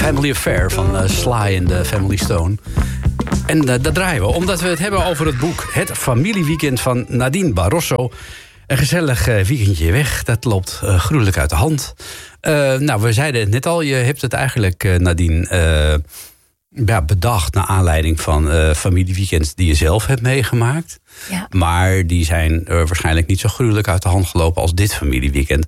Family Affair van Sly and the Family Stone. En dat draaien we, omdat we het hebben over het boek Het Familieweekend van Nadine Barroso. Een gezellig weekendje weg, dat loopt gruwelijk uit de hand. We zeiden het net al, je hebt het eigenlijk, Nadine, bedacht naar aanleiding van familieweekends die je zelf hebt meegemaakt. Ja. Maar die zijn waarschijnlijk niet zo gruwelijk uit de hand gelopen als dit familieweekend.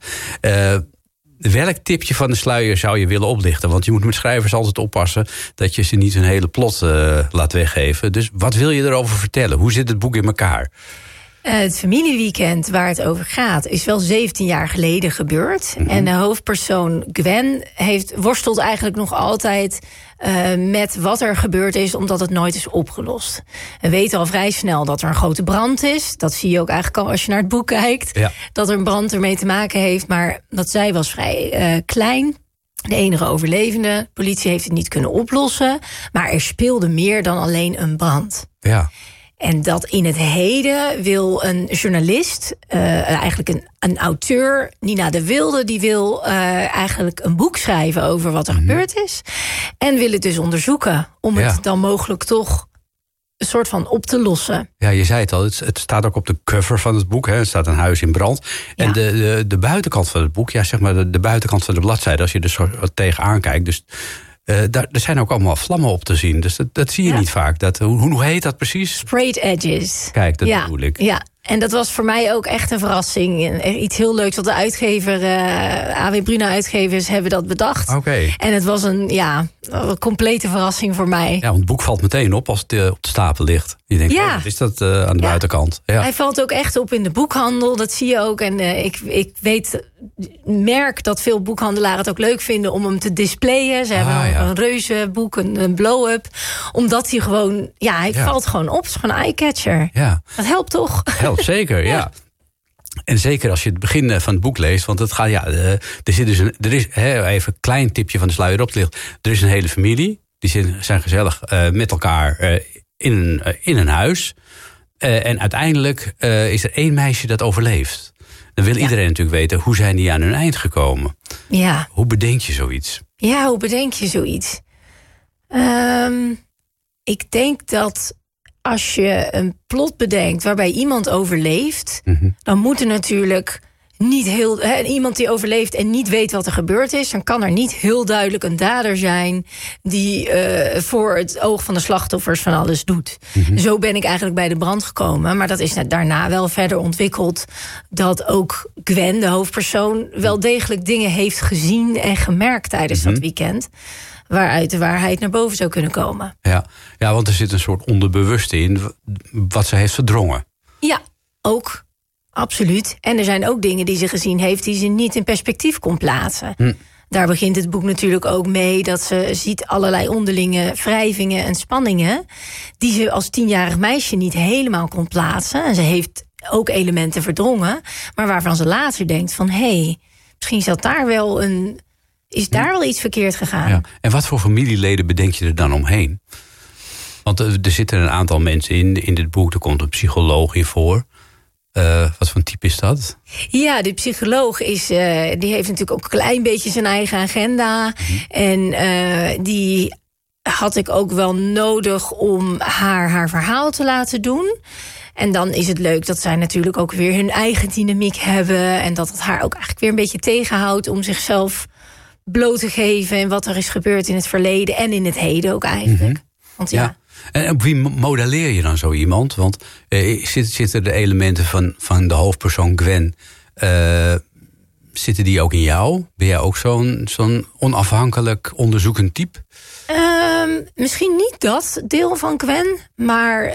Welk tipje van de sluier zou je willen oplichten? Want je moet met schrijvers altijd oppassen dat je ze niet hun hele plot laat weggeven. Dus wat wil je erover vertellen? Hoe zit het boek in elkaar? Het familieweekend waar het over gaat is wel 17 jaar geleden gebeurd. Mm-hmm. En de hoofdpersoon Gwen worstelt eigenlijk nog altijd met wat er gebeurd is, omdat het nooit is opgelost. We weten al vrij snel dat er een grote brand is. Dat zie je ook eigenlijk al als je naar het boek kijkt. Ja. Dat er een brand ermee te maken heeft. Maar dat zij was vrij klein. De enige overlevende. De politie heeft het niet kunnen oplossen. Maar er speelde meer dan alleen een brand. Ja. En dat in het heden wil een journalist, eigenlijk een auteur, Nina de Wilde, die wil eigenlijk een boek schrijven over wat er gebeurd is. En wil het dus onderzoeken om het dan mogelijk toch een soort van op te lossen. Ja, je zei het al, het staat ook op de cover van het boek. Hè. Er staat een huis in brand. Ja. En de buitenkant van het boek, zeg maar de buitenkant van de bladzijde, als je er zo tegenaan kijkt, dus er zijn ook allemaal vlammen op te zien. Dus dat zie je niet vaak. Hoe heet dat precies? Sprayed edges. Kijk, dat bedoel ik. Ja, en dat was voor mij ook echt een verrassing. Iets heel leuks wat de uitgever, A.W. Bruna uitgevers, hebben dat bedacht. Okay. En het was een complete verrassing voor mij. Ja, want het boek valt meteen op als het op de stapel ligt. Je denkt, wat is dat aan de buitenkant? Ja. Hij valt ook echt op in de boekhandel, dat zie je ook. En ik merk dat veel boekhandelaren het ook leuk vinden om hem te displayen. Ze hebben een reuze boek, een blow-up. Omdat hij gewoon, hij valt gewoon op. Het is gewoon een eye-catcher. Ja. Dat helpt toch? Helpt zeker, ja. En zeker als je het begin van het boek leest, want het gaat, er is even een klein tipje van de sluier op te lichten. Er is een hele familie, die zijn gezellig met elkaar in een huis. En uiteindelijk is er één meisje dat overleeft. Dan wil iedereen natuurlijk weten, hoe zijn die aan hun eind gekomen? Ja. Hoe bedenk je zoiets? Ja, hoe bedenk je zoiets? Ik denk dat als je een plot bedenkt waarbij iemand overleeft, dan moet er natuurlijk niet iemand die overleeft en niet weet wat er gebeurd is, dan kan er niet heel duidelijk een dader zijn die voor het oog van de slachtoffers van alles doet. Zo ben ik eigenlijk bij de brand gekomen. Maar dat is daarna wel verder ontwikkeld dat ook Gwen, de hoofdpersoon, wel degelijk dingen heeft gezien en gemerkt tijdens dat weekend, waaruit de waarheid naar boven zou kunnen komen. Ja, want er zit een soort onderbewuste in wat ze heeft verdrongen. Ja, ook. Absoluut. En er zijn ook dingen die ze gezien heeft die ze niet in perspectief kon plaatsen. Daar begint het boek natuurlijk ook mee dat ze ziet allerlei onderlinge wrijvingen en spanningen die ze als 10-jarig meisje niet helemaal kon plaatsen. En ze heeft ook elementen verdrongen, maar waarvan ze later denkt van misschien zat daar wel is daar wel iets verkeerd gegaan. Ja. En wat voor familieleden bedenk je er dan omheen? Want er zitten een aantal mensen in dit boek, er komt een psycholoog in voor. Wat voor type is dat? Ja, de psycholoog die heeft natuurlijk ook een klein beetje zijn eigen agenda. En die had ik ook wel nodig om haar verhaal te laten doen. En dan is het leuk dat zij natuurlijk ook weer hun eigen dynamiek hebben. En dat het haar ook eigenlijk weer een beetje tegenhoudt om zichzelf bloot te geven en wat er is gebeurd in het verleden en in het heden ook eigenlijk. Want en op wie modelleer je dan zo iemand? Want zitten de elementen van de hoofdpersoon Gwen, zitten die ook in jou? Ben jij ook zo'n onafhankelijk onderzoekend type? Misschien niet dat deel van Gwen, maar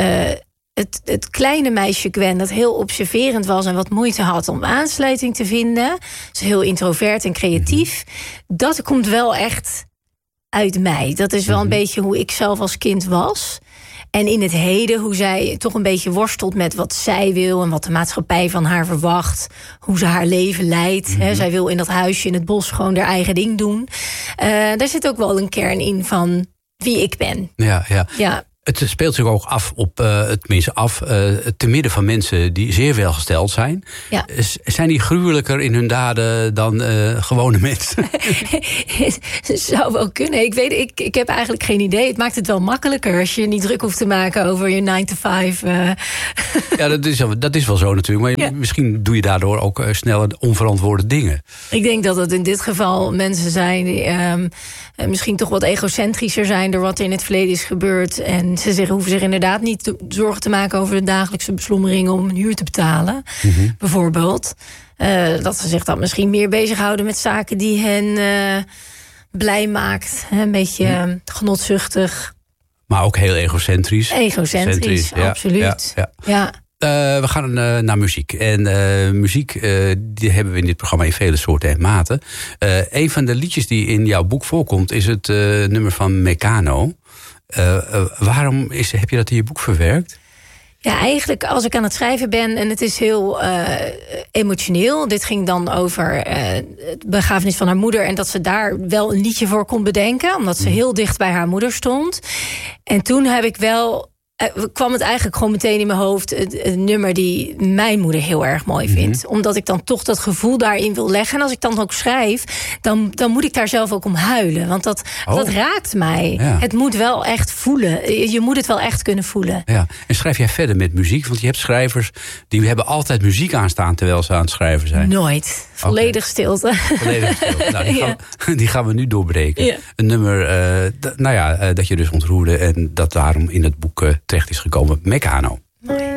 het kleine meisje Gwen dat heel observerend was en wat moeite had om aansluiting te vinden. Ze is heel introvert en creatief. Dat komt wel echt uit mij. Dat is wel een beetje hoe ik zelf als kind was. En in het heden, hoe zij toch een beetje worstelt met wat zij wil en wat de maatschappij van haar verwacht. Hoe ze haar leven leidt. Zij wil in dat huisje in het bos gewoon haar eigen ding doen. Daar zit ook wel een kern in van wie ik ben. Ja. Het speelt zich ook af op, te midden van mensen die zeer welgesteld zijn. Ja. Zijn die gruwelijker in hun daden dan gewone mensen? Het zou wel kunnen. Ik heb eigenlijk geen idee. Het maakt het wel makkelijker als je niet druk hoeft te maken over je 9 to 5. Ja, dat is wel zo natuurlijk. Maar misschien doe je daardoor ook sneller onverantwoorde dingen. Ik denk dat het in dit geval mensen zijn die misschien toch wat egocentrischer zijn door wat er in het verleden is gebeurd. En ze hoeven zich inderdaad niet zorgen te maken over de dagelijkse beslommeringen om een huur te betalen. Mm-hmm. Bijvoorbeeld. Dat ze zich dan misschien meer bezighouden met zaken die hen blij maakt. Een beetje genotzuchtig. Maar ook heel egocentrisch. Egocentrisch, absoluut. Ja. We gaan naar muziek. En muziek die hebben we in dit programma in vele soorten en maten. Een van de liedjes die in jouw boek voorkomt is het nummer van Meccano. Waarom heb je dat in je boek verwerkt? Ja, eigenlijk als ik aan het schrijven ben en het is heel emotioneel. Dit ging dan over de begrafenis van haar moeder en dat ze daar wel een liedje voor kon bedenken. Omdat ze heel dicht bij haar moeder stond. En toen heb ik kwam het eigenlijk gewoon meteen in mijn hoofd. Het nummer die mijn moeder heel erg mooi vindt. Mm-hmm. Omdat ik dan toch dat gevoel daarin wil leggen. En als ik dan ook schrijf, dan moet ik daar zelf ook om huilen. Want dat raakt mij. Ja. Het moet wel echt voelen. Je moet het wel echt kunnen voelen. Ja. En schrijf jij verder met muziek? Want je hebt schrijvers die hebben altijd muziek aanstaan terwijl ze aan het schrijven zijn. Nooit. Volledig stilte. Volledig stilte. Nou, die gaan we nu doorbreken. Ja. Een nummer dat je dus ontroerde en dat daarom in het boek terecht is gekomen. Meccano.